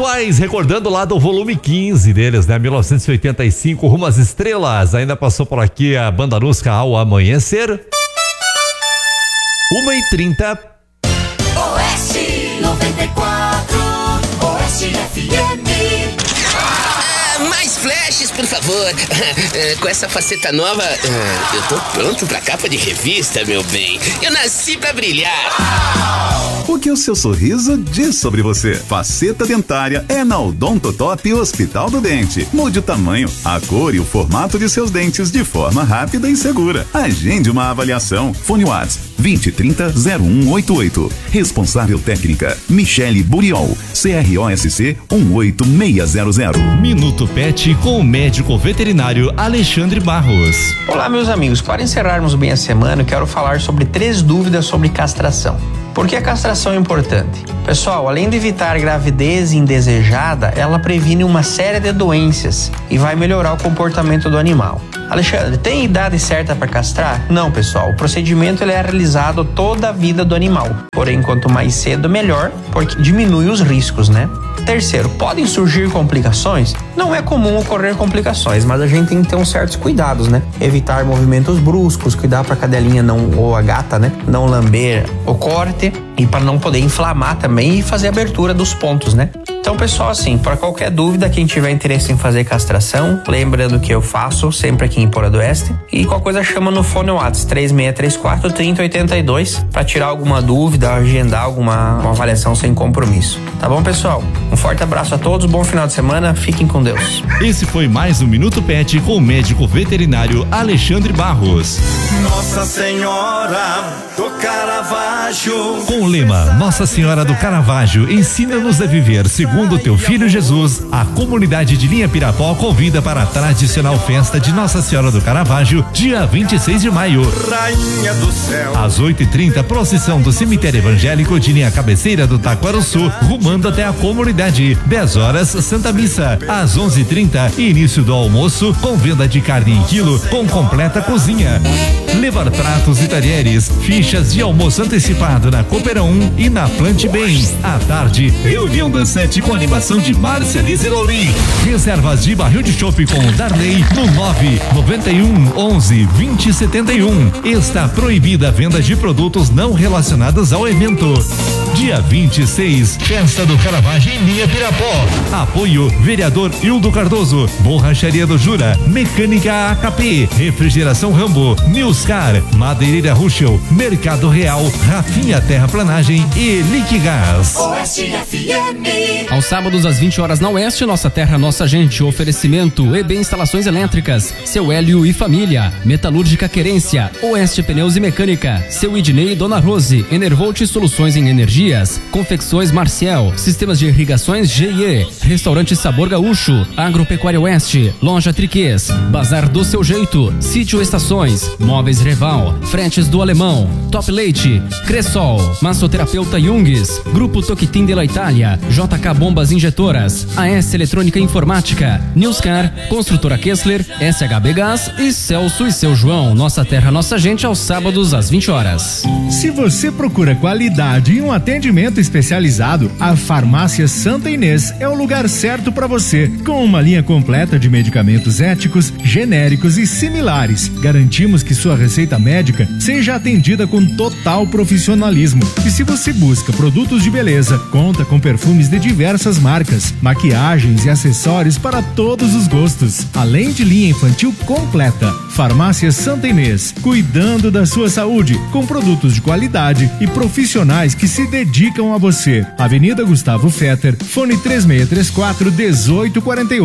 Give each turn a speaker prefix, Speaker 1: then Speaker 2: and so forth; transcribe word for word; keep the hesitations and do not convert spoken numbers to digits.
Speaker 1: atuais, recordando lá do volume quinze deles, né? mil novecentos e oitenta e cinco, Rumo às Estrelas. Ainda passou por aqui a Bandarusca Ao Amanhecer. uma e trinta.
Speaker 2: Oeste noventa e quatro, Oeste F M.
Speaker 3: Mais flashes, por favor. Com essa faceta nova, eu tô pronto pra capa de revista, meu bem. Eu nasci pra brilhar.
Speaker 4: O que o seu sorriso diz sobre você? Faceta dentária é na Odontotop Hospital do Dente. Mude o tamanho, a cor e o formato de seus dentes de forma rápida e segura. Agende uma avaliação. Fone WhatsApp vinte trinta zero um oito oito. Responsável técnica Michele Buriol. C R O S C um oito seis zero zero.
Speaker 5: Minuto Pet com o médico veterinário Alexandre Barros.
Speaker 6: Olá, meus amigos. Para encerrarmos bem a semana, eu quero falar sobre três dúvidas sobre castração. Por que a castração é importante? Pessoal, além de evitar gravidez indesejada, ela previne uma série de doenças e vai melhorar o comportamento do animal. Alexandre, tem idade certa para castrar? Não, pessoal. O procedimento ele é realizado toda a vida do animal. Porém, quanto mais cedo, melhor, porque diminui os riscos, né? Terceiro, podem surgir complicações? Não é comum ocorrer complicações, mas a gente tem que ter uns certos cuidados, né? Evitar movimentos bruscos, cuidar para a cadelinha não, ou a gata, né? Não lamber o corte e para não poder inflamar também e fazer a abertura dos pontos, né? Então, pessoal, assim, para qualquer dúvida, quem tiver interesse em fazer castração, lembrando que eu faço sempre aqui em Porã do Oeste. E qualquer coisa chama no fone WhatsApp três seis três quatro, três zero oito dois para tirar alguma dúvida, agendar alguma uma avaliação sem compromisso. Tá bom, pessoal? Um forte abraço a todos, bom final de semana, fiquem com Deus.
Speaker 5: Esse foi mais um Minuto Pet com o médico veterinário Alexandre Barros.
Speaker 2: Nossa Senhora do Caravaggio.
Speaker 5: Com o lema Nossa Senhora do Caravaggio, ensina-nos a viver segundo o teu filho Jesus, a comunidade de Linha Pirapó convida para a tradicional festa de Nossa Senhora do Caravaggio, dia vinte e seis de maio.
Speaker 2: Rainha do céu.
Speaker 5: Às oito e trinta, procissão do cemitério evangélico de Linha Cabeceira do Taquaruçu, rumando até a comunidade. dez horas, Santa Missa. Às onze e trinta, início do almoço com venda de carne em quilo com completa cozinha. Levar pratos e talheres, fichas de almoço antecipado na Coopera um e na Plante Bem. À tarde, reunião dançante com animação de Márcia Lizelorim. Reservas de barril de chopp com o Darley no nove noventa e um onze vinte setenta e um. Está proibida a venda de produtos não relacionados ao evento. Dia vinte e seis, Festa do Caravaggio em Linha Pirapó. Apoio vereador Hildo Cardoso, Borracharia do Jura, Mecânica A K P, Refrigeração Rambo, Newscar, Madeireira Ruschel, Mercado Real, Rafinha Terraplanagem e Liquigás.
Speaker 2: Oeste F M.
Speaker 7: Aos sábados às vinte horas na Oeste, Nossa Terra, Nossa Gente. Oferecimento E B Instalações Elétricas, Seu Hélio e Família, Metalúrgica Querência, Oeste Pneus e Mecânica, Seu Idnei e Dona Rose, Enervolt Soluções em Energias, Confecções Marcial, Sistemas de Irrigações G I E, Restaurante Sabor Gaúcho, Agropecuária Oeste, Loja Triquês, Bazar do Seu Jeito, Sítio Estações, Móveis Reval, Fretes do Alemão, Top Leite, Cressol, Massoterapeuta Jungs, Grupo Toquitim de la Itália, J K Bombas Injetoras, A S Eletrônica e Informática, Newscar, Construtora Kessler, S H B Gás e Celso e Seu João. Nossa Terra, Nossa Gente, aos sábados às vinte horas.
Speaker 8: Se você procura qualidade e um atendimento especializado, a Farmácia Santa Inês é o lugar certo para você. Com uma linha completa de medicamentos éticos, genéricos e similares, garantimos que sua receita médica seja atendida com total profissionalismo. E se você busca produtos de beleza, conta com perfumes de diversas marcas, maquiagens e acessórios para todos os gostos, além de linha infantil completa. Farmácia Santa Inês, cuidando da sua saúde, com produtos de qualidade e profissionais que se dedicam a você. Avenida Gustavo Fetter, fone três seis três quatro, um oito quatro oito.